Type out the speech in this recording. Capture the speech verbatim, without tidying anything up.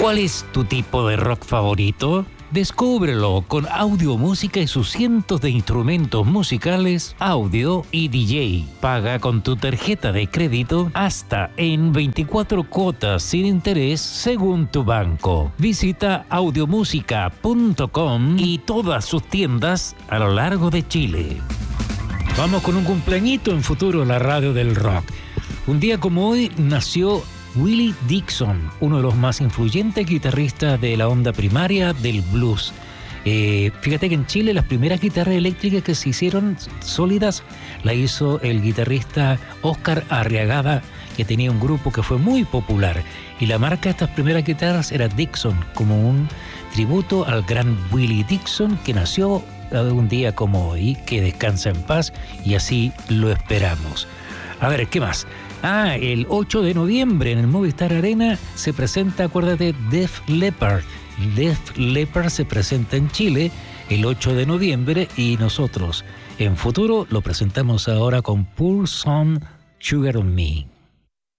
¿Cuál es tu tipo de rock favorito? Descúbrelo con Audio Música y sus cientos de instrumentos musicales, audio y D J. Paga con tu tarjeta de crédito hasta en veinticuatro cuotas sin interés según tu banco. Visita audiomúsica punto com y todas sus tiendas a lo largo de Chile. Vamos con un cumpleañito en Futuro, la radio del rock. Un día como hoy nació Willie Dixon, uno de los más influyentes guitarristas de la onda primaria del blues. Eh, fíjate que en Chile las primeras guitarras eléctricas que se hicieron sólidas la hizo el guitarrista Oscar Arriagada, que tenía un grupo que fue muy popular. Y la marca de estas primeras guitarras era Dixon, como un tributo al gran Willie Dixon, que nació un día como hoy, que descansa en paz, y así lo esperamos. A ver, ¿qué más? Ah, el ocho de noviembre en el Movistar Arena se presenta, acuérdate, Def Leppard. Def Leppard se presenta en Chile el ocho de noviembre y nosotros en Futuro lo presentamos ahora con Pour Some Sugar on Me.